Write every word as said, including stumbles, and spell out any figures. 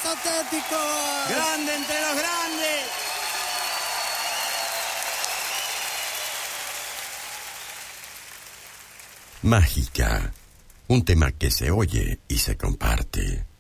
auténticos. Grande entre los grandes. Mágica, un tema que se oye y se comparte.